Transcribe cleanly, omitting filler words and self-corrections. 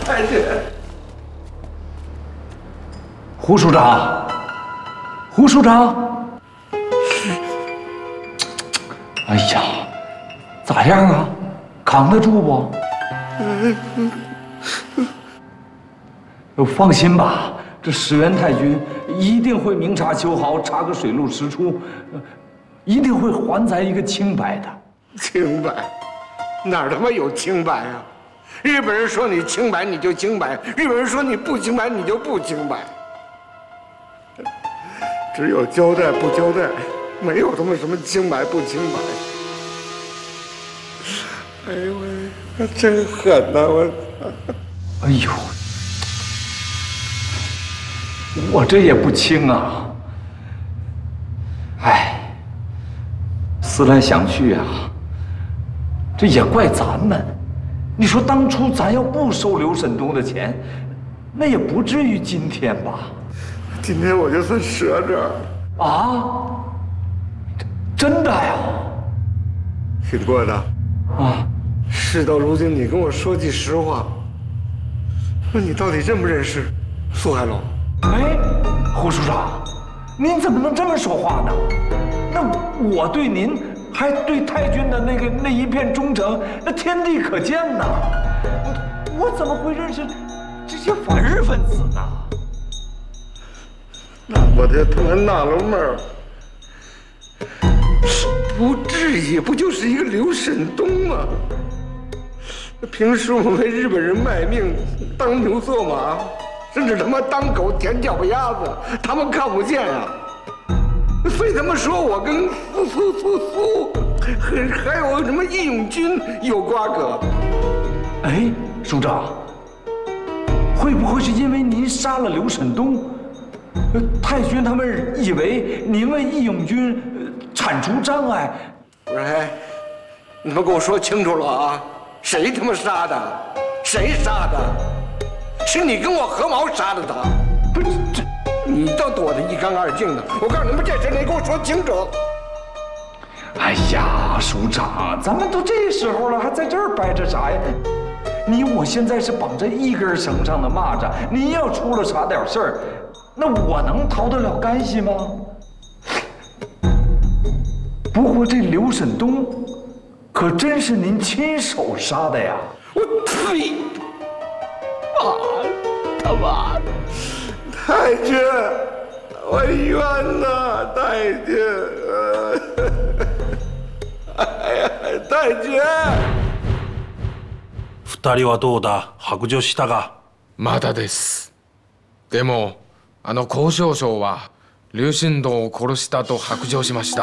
太君， 胡署长，胡署长，哎呀，咋样啊？扛得住不？放心吧，这石原太君一定会明察秋毫，查个水落石出，一定会还咱一个清白的。 清白？哪儿他妈有清白啊？日本人说你清白你就清白，日本人说你不清白你就不清白。只有交代不交代，没有他妈什么清白不清白。哎呦喂，真狠呐！我， 哎呦，我这也不轻啊！哎，思来想去啊，这也怪咱们。你说当初咱要不收刘沈东的钱，那也不至于今天吧？ 今天我就算折着。 啊？真的呀？ 挺过的。 啊？ 事到如今，你跟我说句实话，说你到底认不认识苏海龙？ 哎，胡署长，您怎么能这么说话呢？那我对您，还对太君的那一片忠诚，那天地可见呐！我怎么会认识这些反日分子呢？ 那我就他妈纳了闷儿，不至于，不就是一个刘沈东吗？平时我们为日本人卖命，当牛做马，甚至他妈当狗舔脚丫子，他们看不见啊！非他妈说我跟苏，还有什么义勇军有瓜葛？ 哎，署长，会不会是因为您杀了刘沈东，太君他们以为您为义勇军铲除障碍？ 不是，你们给我说清楚了啊！谁他妈杀的？谁杀的？是你跟我合谋杀的他？不是这，你倒躲得一干二净的。我告诉你们，这事你给我说清楚。 哎呀，署长，咱们都这时候了，还在这儿掰扯啥呀？你我现在是绑着一根绳上的蚂蚱，你要出了啥点事儿，那我能逃得了干系吗？不过这刘沈东，可真是您亲手杀的呀！ 我呸！啊，他妈的！太君，我冤呐，太君！哎呀，太君！ 二人はどうだ？白状したが。 まだです。でも、交渉相は劉振東を殺したと白状しました。